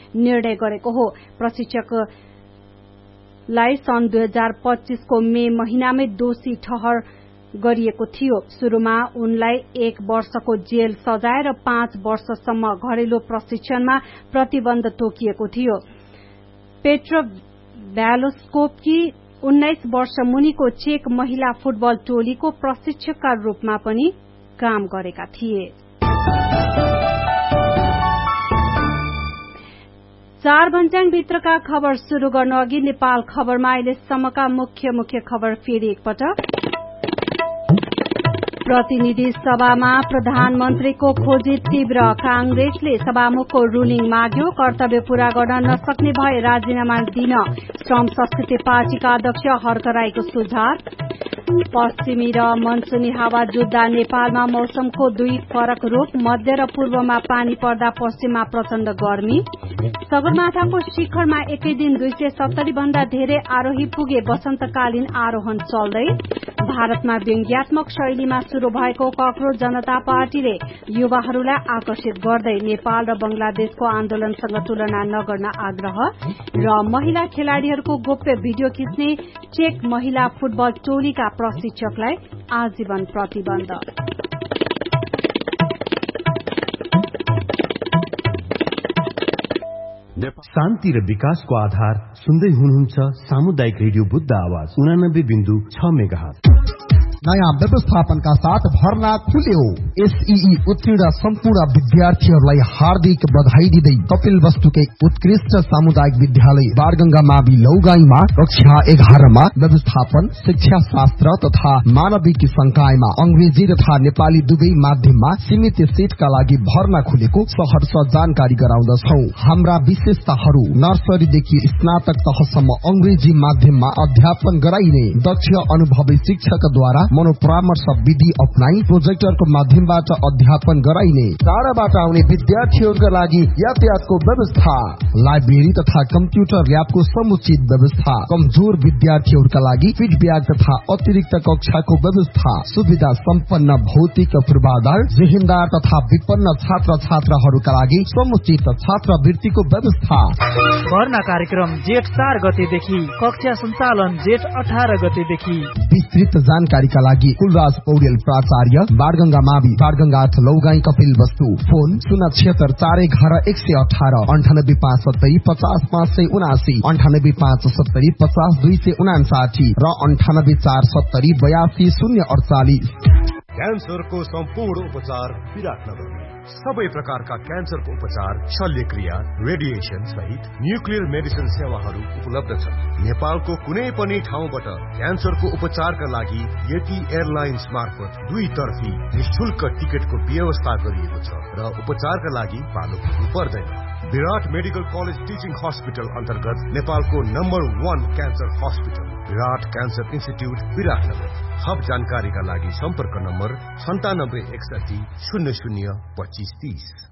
निर्णय गरेको हो। प्रशिक्षकलाई सन् 2025 को मे महिनामै दोषी ठहर गरिएको थियो। सुरुमा उनलाई 1 वर्षको जेल सजाय र 5 वर्षसम्म घरेलु प्रशिक्षणमा प्रतिबन्ध तोकिएको थियो। पेट्रो भ्यालोस्कोपकी 19 वर्ष मुनिको चेक महिला फुटबल टोलीको प्रशिक्षकका रूपमा पनि काम गरेका थिए। 4 भन्ज्याङ भित्रका खबर शुरू गर्न अघि नेपाल खबरमा अहिलेसम्मका मुख्य खबर फेरि एकपटक। प्रतिनिधि सभामा प्रधानमन्त्रीको खोजी तीव्र। कांग्रेसले सभामुखको रुलिङ माग्यो। कर्तव्य पूरा गर्न नसक्ने भए राजीनामा दिन श्रम संस्कृति पार्टीका अध्यक्ष हर्क राईको सुझाव। पश्चिमी र मनसुनी हावा जुत्दा नेपालमा मौसमको 2 फरक रूप। मध्य र पूर्वमा पानी पर्दा पश्चिममा प्रचण्ड गर्मी। सगरमाथाको शिखरमा एकै दिन 270 भन्दा धेरै आरोही पुगे। वसन्तकालीन आरोहण चल्दै। भारतमा व्यङ्ग्यात्मक शैलीमा शुरू भएको कक्रोच जनता पार्टीले युवाहरूलाई आकर्षित गर्दै नेपाल र बंगलादेशको आन्दोलनसँग तुलना नगर्न आग्रह। र महिला खेलाड़ीहरूको गोप्य भिडियो खिच्ने चेक महिला फुटबल टोलीका प्रशिक्षकलाई आजीवन प्रतिबन्ध। शान्ति र विकासको आधार सुन्दै हुनुहुन्छ सामुदायिक रेडियो बुद्ध आवाज 89.6 मेगाहर्ज। नयाँ व्यवस्थापनका साथ भर्ना खुल्यो। एसईई उत्तीर्ण सम्पूर्ण विद्यार्थीहरूलाई हार्दिक बधाई दिँदै कपिल वस्तुकै उत्कृष्ट सामुदायिक विद्यालय बारगंगा मावि लौगाईमा कक्षा 11 मा व्यवस्थापन, शिक्षा शास्त्र तथा मानविकी संकायमा अंग्रेजी तथा नेपाली दुवै माध्यममा सीमित सीटका लागि भर्ना खुलेको सहर्ष जानकारी गराउँदछौ। हाम्रा विशेषताहरू नर्सरीदेखि स्नातक तहसम्म अंग्रेजी माध्यममा अध्यापन गराइने, दक्ष अनुभवी शिक्षकद्वारा मनोपरामर्श विधि अपनाई प्रोजेक्टरको माध्यमबाट अध्यापन गराइने, टाढाबाट आउने विद्यार्थीहरूका लागि यातायातको व्यवस्था, लाइब्रेरी तथा कम्प्युटर ल्याबको समुचित व्यवस्था, कमजोर विद्यार्थीहरूका लागि फीडब्याक तथा अतिरिक्त कक्षाको व्यवस्था, सुविधा सम्पन्न भौतिक पूर्वाधार, जिहिनदार तथा विपन्न छात्र छात्राहरूका लागि समुचित छात्रवृत्तिको व्यवस्था। भर्ना कार्यक्रम जेठ 4 गतेदेखि, कक्षा सञ्चालन जेठ 18 गतेदेखि। विस्तृत जानकारीका लागि कुलराज पौडेल प्राचार्य, बारगंगा मावि, बारगंगा लौगाई कपिल वस्तु। फोन 076 411 118 98 570 50 579 98 570 50 259 र 98 470 82 048। क्यान्सरको सम्पूर्ण उपचार विराटनगर। सबै प्रकारका क्यान्सरको उपचार, शल्यक्रिया, रेडिएसन सहित न्युक्लियर मेडिसिन सेवाहरू उपलब्ध छन्। नेपालको कुनै पनि ठाउँबाट क्यान्सरको उपचारका लागि यति एयरलाइन्स मार्फत 2 तर्फी निशुल्क टिकटको व्यवस्था गरिएको छ र उपचारका लागि पालो पुग्नु पर्दैन। विराट मेडिकल कलेज टिचिङ हस्पिटल अन्तर्गत नेपालको नम्बर 1 क्यान्सर हस्पिटल विराट क्यान्सर इन्स्टिट्युट विराटनगर। थप जानकारीका लागि सम्पर्क नम्बर 9761 00 2530।